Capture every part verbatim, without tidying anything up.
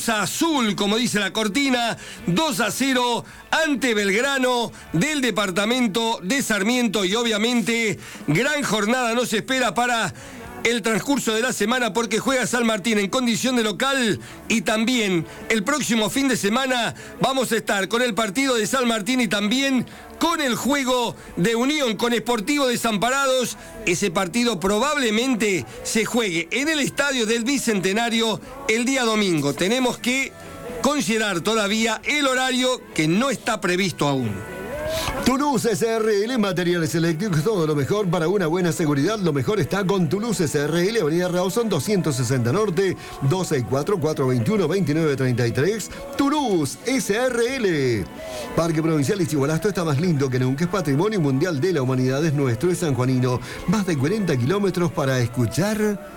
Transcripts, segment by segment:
Rosa Azul, como dice la cortina, dos a cero ante Belgrano del departamento de Sarmiento, y obviamente gran jornada nos espera para el transcurso de la semana, porque juega San Martín en condición de local, y también el próximo fin de semana vamos a estar con el partido de San Martín y también con el juego de Unión con Sportivo Desamparados. Ese partido probablemente se juegue en el estadio del Bicentenario el día domingo. Tenemos que considerar todavía el horario, que no está previsto aún. Toulouse S R L, materiales eléctricos, todo lo mejor para una buena seguridad. Lo mejor está con Toulouse S R L, Avenida Rawson doscientos sesenta Norte, dos seis cuatro, cuatro dos uno, dos nueve tres tres. Toulouse S R L. Parque Provincial Ischigualasto está más lindo que nunca. Es Patrimonio Mundial de la Humanidad, es nuestro, es sanjuanino. Más de cuarenta kilómetros para escuchar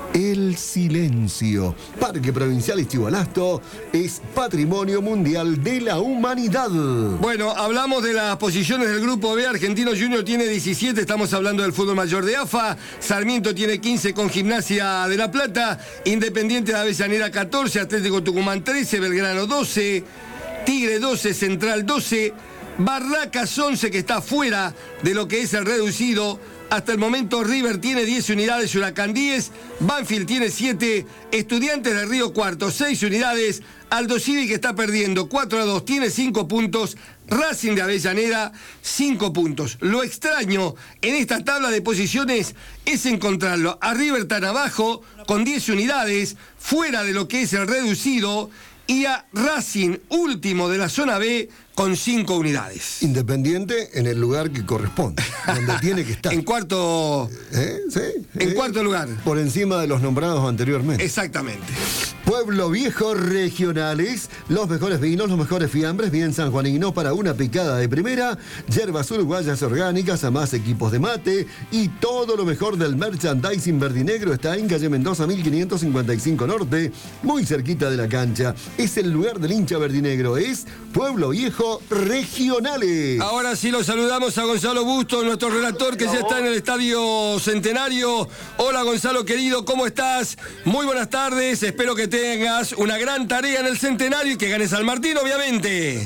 el silencio. Parque Provincial Ischigualasto es Patrimonio Mundial de la Humanidad. Bueno, hablamos de las posiciones del Grupo B. Argentino Junior tiene diecisiete, estamos hablando del fútbol mayor de A F A. Sarmiento tiene quince con Gimnasia de La Plata. Independiente de Avellaneda catorce, Atlético Tucumán trece, Belgrano doce, Tigre doce, Central doce, Barracas once, que está fuera de lo que es el reducido. Hasta el momento River tiene diez unidades, Huracán diez, Banfield tiene siete, Estudiantes de Río Cuarto seis unidades, Aldo Civi, que está perdiendo cuatro a dos, tiene cinco puntos, Racing de Avellaneda cinco puntos. Lo extraño en esta tabla de posiciones es encontrarlo a River tan abajo con diez unidades, fuera de lo que es el reducido, y a Racing, último de la zona B, con cinco unidades. Independiente en el lugar que corresponde, donde tiene que estar. En cuarto... ¿Eh? Sí. En ¿Eh? cuarto lugar. Por encima de los nombrados anteriormente. Exactamente. Pueblo Viejo Regionales, los mejores vinos, los mejores fiambres, bien sanjuaninos para una picada de primera, yerbas uruguayas orgánicas, a más equipos de mate, y todo lo mejor del merchandising verdinegro está en calle Mendoza mil quinientos cincuenta y cinco Norte, muy cerquita de la cancha. Es el lugar del hincha verdinegro, es Pueblo Viejo Regionales. Ahora sí lo saludamos a Gonzalo Busto, nuestro relator, que ya está en el Estadio Centenario. Hola Gonzalo querido, ¿cómo estás? Muy buenas tardes, espero que tengas una gran tarea en el Centenario y que ganes San Martín, obviamente.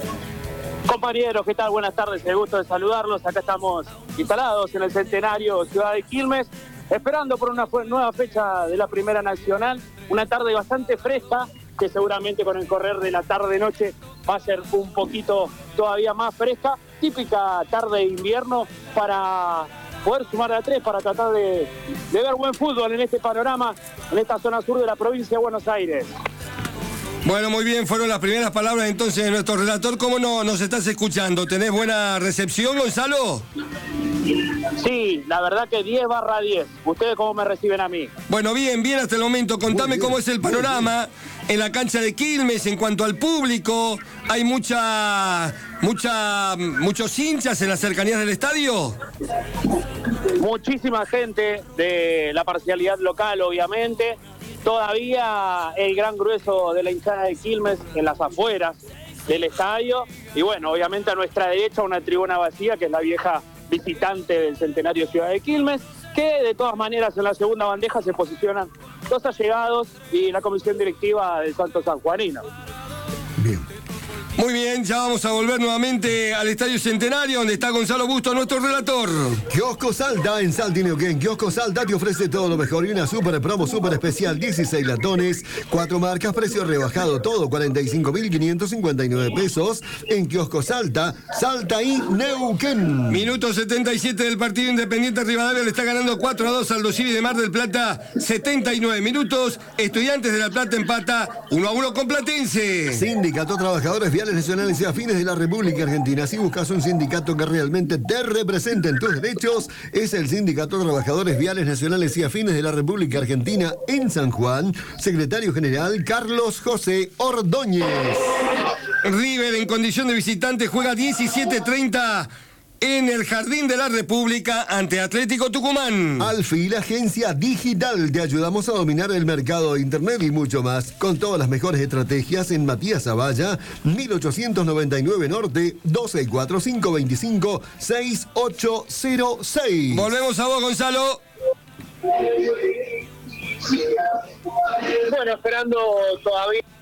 Compañeros, ¿qué tal? Buenas tardes, el gusto de saludarlos. Acá estamos instalados en el Centenario Ciudad de Quilmes, esperando por una nueva fecha de la Primera Nacional. Una tarde bastante fresca, que seguramente con el correr de la tarde-noche va a ser un poquito todavía más fresca. Típica tarde de invierno para poder sumar a tres, para tratar de, de ver buen fútbol en este panorama, en esta zona sur de la provincia de Buenos Aires. Bueno, muy bien, fueron las primeras palabras entonces de nuestro relator. ¿Cómo no nos estás escuchando? ¿Tenés buena recepción, Gonzalo? Sí, la verdad que diez barra diez. ¿Ustedes cómo me reciben a mí? Bueno, bien, bien hasta el momento. Contame cómo es el panorama en la cancha de Quilmes en cuanto al público. ¿Hay mucha, mucha, muchos hinchas en las cercanías del estadio? Muchísima gente de la parcialidad local, obviamente. Todavía el gran grueso de la hinchada de Quilmes en las afueras del estadio. Y bueno, obviamente a nuestra derecha una tribuna vacía, que es la vieja visitante del Centenario Ciudad de Quilmes, que de todas maneras en la segunda bandeja se posicionan los allegados y la comisión directiva del Santo Sanjuanino. Bien. Muy bien, ya vamos a volver nuevamente al Estadio Centenario, donde está Gonzalo Busto, nuestro relator. Kiosco Salta en Salta y Neuquén. Kiosco Salta te ofrece todo lo mejor y una super promo super especial, dieciséis latones, cuatro marcas, precio rebajado, todo cuarenta y cinco mil quinientos cincuenta y nueve pesos en Kiosco Salta, Salta y Neuquén. Minuto setenta y siete del partido. Independiente Rivadavia le está ganando cuatro a dos al Aldo Civi de Mar del Plata. setenta y nueve minutos. Estudiantes de La Plata empata uno a uno con Platense. Sindicato Trabajadores Viales Nacionales y Afines de la República Argentina. Si buscas un sindicato que realmente te represente en tus derechos, es el Sindicato Trabajadores Viales Nacionales y Afines de la República Argentina en San Juan. Secretario General Carlos José Ordóñez. River en condición de visitante juega diecisiete treinta en el Jardín de la República ante Atlético Tucumán. Alfil, agencia digital, te ayudamos a dominar el mercado de internet y mucho más, con todas las mejores estrategias en Matías Zavalla, mil ochocientos noventa y nueve Norte, dos seis cuatro, cinco dos cinco, seis ocho cero seis. Volvemos a vos, Gonzalo. Bueno, esperando todavía